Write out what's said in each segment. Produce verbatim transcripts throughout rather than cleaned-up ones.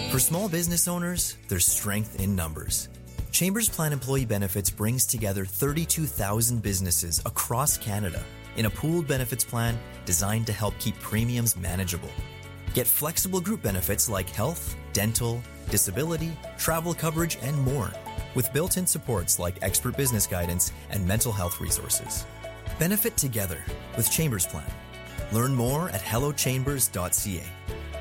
For small business owners, there's strength in numbers. Chambers Plan Employee Benefits brings together thirty-two thousand businesses across Canada in a pooled benefits plan designed to help keep premiums manageable. Get flexible group benefits like health, dental, disability, travel coverage, and more, with built-in supports like expert business guidance and mental health resources. Benefit together with Chambers Plan. Learn more at hello chambers dot c a.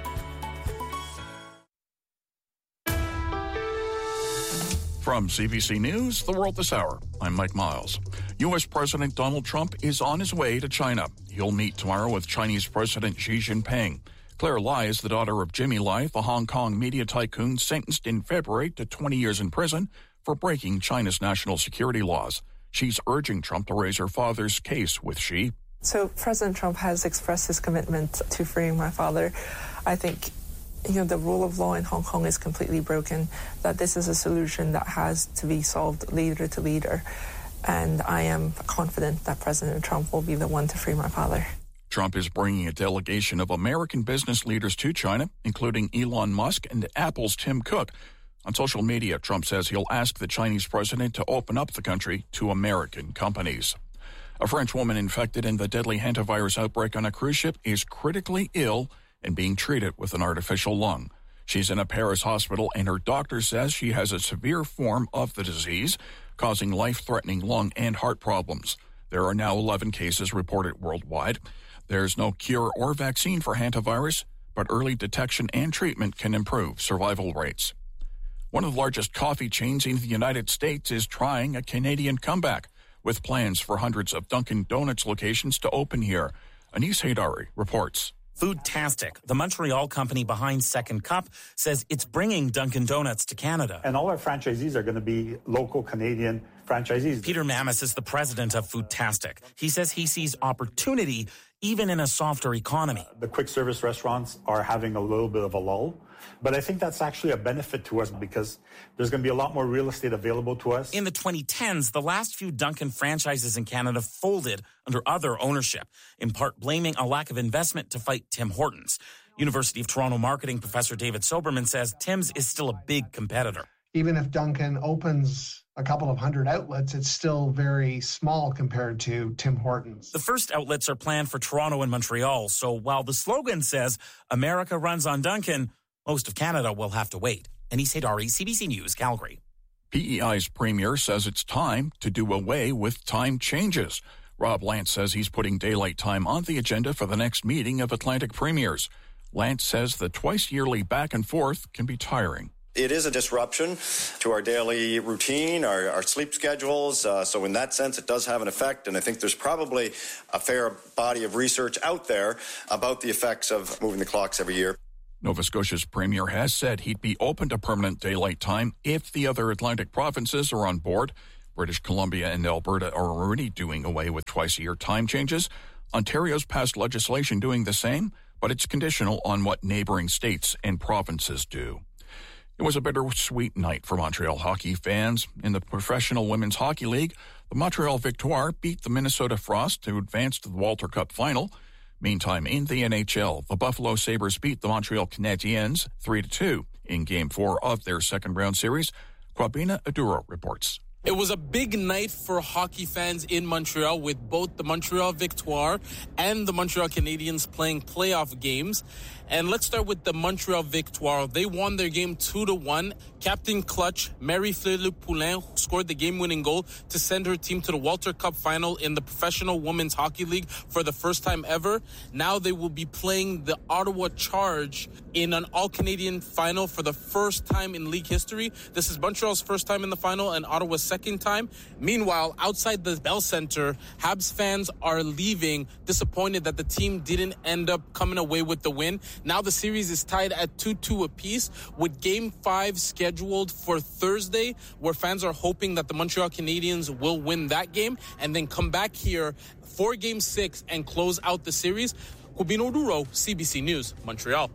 From C B C News, The World This Hour, I'm Mike Miles. U S. President Donald Trump is on his way to China. He'll meet tomorrow with Chinese President Xi Jinping. Claire Lai is the daughter of Jimmy Lai, the Hong Kong media tycoon sentenced in February to twenty years in prison for breaking China's national security laws. She's urging Trump to raise her father's case with Xi. So President Trump has expressed his commitment to freeing my father. I think you know, the rule of law in Hong Kong is completely broken, that this is a solution that has to be solved leader to leader. And I am confident that President Trump will be the one to free my father. Trump is bringing a delegation of American business leaders to China, including Elon Musk and Apple's Tim Cook. On social media, Trump says he'll ask the Chinese president to open up the country to American companies. A French woman infected in the deadly hantavirus outbreak on a cruise ship is critically ill and being treated with an artificial lung. She's in a Paris hospital, and her doctor says she has a severe form of the disease, causing life-threatening lung and heart problems. There are now eleven cases reported worldwide. There's no cure or vaccine for hantavirus, but early detection and treatment can improve survival rates. One of the largest coffee chains in the United States is trying a Canadian comeback, with plans for hundreds of Dunkin' Donuts locations to open here. Anis Haydari reports. Foodtastic, the Montreal company behind Second Cup, says it's bringing Dunkin' Donuts to Canada. And all our franchisees are going to be local Canadian franchisees. Peter Mamis is the president of Foodtastic. He says he sees opportunity even in a softer economy. The quick service restaurants are having a little bit of a lull, but I think that's actually a benefit to us because there's going to be a lot more real estate available to us. In the twenty tens, the last few Dunkin' franchises in Canada folded under other ownership, in part blaming a lack of investment to fight Tim Hortons. University of Toronto marketing professor David Soberman says Tim's is still a big competitor. Even if Dunkin' opens a couple of hundred outlets, it's still very small compared to Tim Hortons. The first outlets are planned for Toronto and Montreal, so while the slogan says America runs on Dunkin', most of Canada will have to wait. Anis Haydari, C B C News, Calgary. P E I's premier says it's time to do away with time changes. Rob Lance says he's putting daylight time on the agenda for the next meeting of Atlantic premiers. Lance says the twice-yearly back and forth can be tiring. It is a disruption to our daily routine, our, our sleep schedules. Uh, so in that sense, it does have an effect. And I think there's probably a fair body of research out there about the effects of moving the clocks every year. Nova Scotia's premier has said he'd be open to permanent daylight time if the other Atlantic provinces are on board. British Columbia and Alberta are already doing away with twice-a-year time changes. Ontario's passed legislation doing the same, but it's conditional on what neighboring states and provinces do. It was a bittersweet night for Montreal hockey fans. In the Professional Women's Hockey League, the Montreal Victoire beat the Minnesota Frost to advance to the Walter Cup final. Meantime, in the N H L, the Buffalo Sabres beat the Montreal Canadiens three to two in Game four of their second-round series. Kwabena Aduro reports. It was a big night for hockey fans in Montreal, with both the Montreal Victoire and the Montreal Canadiens playing playoff games. And let's start with the Montreal Victoire. They won their game two to one. Captain Clutch, Marie-Fleur Poulin, scored the game-winning goal to send her team to the Walter Cup final in the Professional Women's Hockey League for the first time ever. Now they will be playing the Ottawa Charge in an all-Canadian final for the first time in league history. This is Montreal's first time in the final and Ottawa's second time. Meanwhile, outside the Bell Center, Habs fans are leaving, disappointed that the team didn't end up coming away with the win. Now the series is tied at two two apiece, with Game five scheduled for Thursday, where fans are hoping that the Montreal Canadiens will win that game and then come back here for Game six and close out the series. Kwabena Aduro, C B C News, Montreal.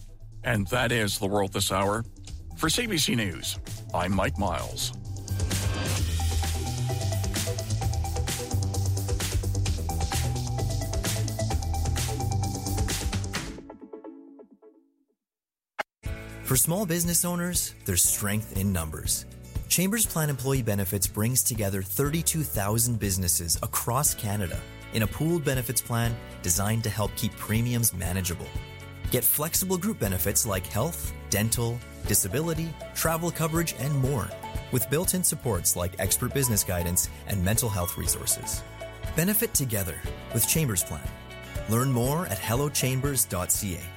And that is The World This Hour. For C B C News, I'm Mike Miles. For small business owners, there's strength in numbers. Chambers Plan Employee Benefits brings together thirty-two thousand businesses across Canada in a pooled benefits plan designed to help keep premiums manageable. Get flexible group benefits like health, dental, disability, travel coverage, and more, with built-in supports like expert business guidance and mental health resources. Benefit together with Chambers Plan. Learn more at hello chambers dot c a.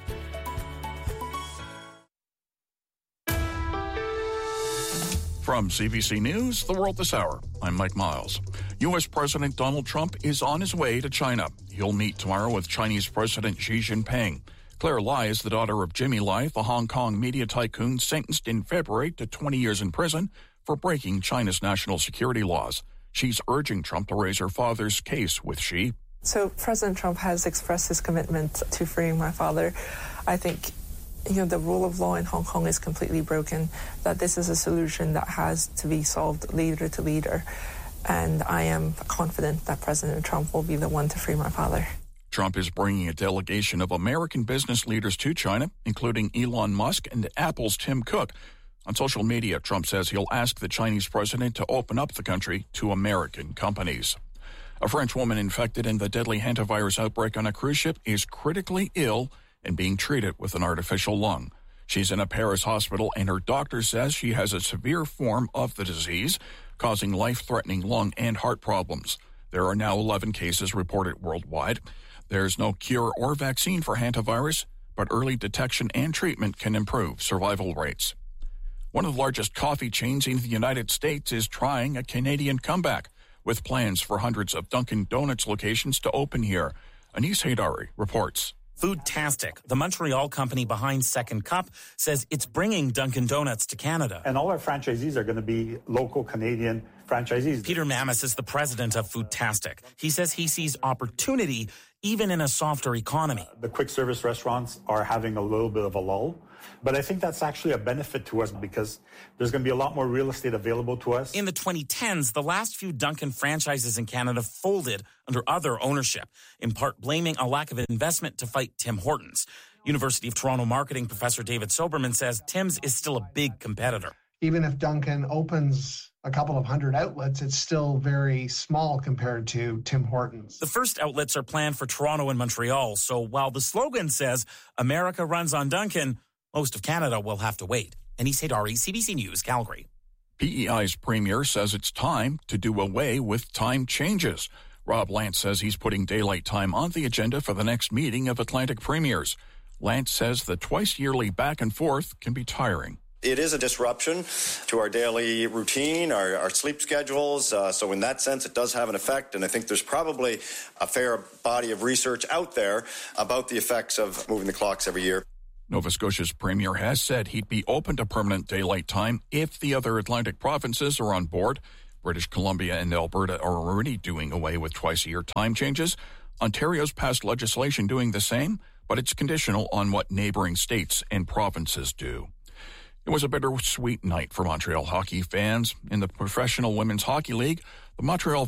From C B C News, The World This Hour, I'm Mike Miles. U S. President Donald Trump is on his way to China. He'll meet tomorrow with Chinese President Xi Jinping. Claire Lai is the daughter of Jimmy Lai, the Hong Kong media tycoon sentenced in February to twenty years in prison for breaking China's national security laws. She's urging Trump to raise her father's case with Xi. So President Trump has expressed his commitment to freeing my father. I think you know, the rule of law in Hong Kong is completely broken, that this is a solution that has to be solved leader to leader. And I am confident that President Trump will be the one to free my father. Trump is bringing a delegation of American business leaders to China, including Elon Musk and Apple's Tim Cook. On social media, Trump says he'll ask the Chinese president to open up the country to American companies. A French woman infected in the deadly hantavirus outbreak on a cruise ship is critically ill and being treated with an artificial lung. She's in a Paris hospital, and her doctor says she has a severe form of the disease, causing life-threatening lung and heart problems. There are now eleven cases reported worldwide. There's no cure or vaccine for hantavirus, but early detection and treatment can improve survival rates. One of the largest coffee chains in the United States is trying a Canadian comeback, with plans for hundreds of Dunkin' Donuts locations to open here. Anis Haydari reports. Foodtastic, the Montreal company behind Second Cup, says it's bringing Dunkin' Donuts to Canada. And all our franchisees are going to be local Canadian franchisees. Peter Mamis is the president of Foodtastic. He says he sees opportunity even in a softer economy. The quick service restaurants are having a little bit of a lull, but I think that's actually a benefit to us because there's going to be a lot more real estate available to us. In the twenty tens, the last few Dunkin' franchises in Canada folded under other ownership, in part blaming a lack of investment to fight Tim Hortons. University of Toronto marketing professor David Soberman says Tim's is still a big competitor. Even if Dunkin' opens a couple of hundred outlets, it's still very small compared to Tim Hortons. The first outlets are planned for Toronto and Montreal, so while the slogan says America runs on Dunkin', most of Canada will have to wait. Anis Haydari, C B C News, Calgary. P E I's premier says it's time to do away with time changes. Rob Lance says he's putting daylight time on the agenda for the next meeting of Atlantic premiers. Lance says the twice-yearly back and forth can be tiring. It is a disruption to our daily routine, our, our sleep schedules. Uh, so in that sense, it does have an effect. And I think there's probably a fair body of research out there about the effects of moving the clocks every year. Nova Scotia's premier has said he'd be open to permanent daylight time if the other Atlantic provinces are on board. British Columbia and Alberta are already doing away with twice-a-year time changes. Ontario's passed legislation doing the same, but it's conditional on what neighboring states and provinces do. It was a bittersweet night for Montreal hockey fans. In the Professional Women's Hockey League, the Montreal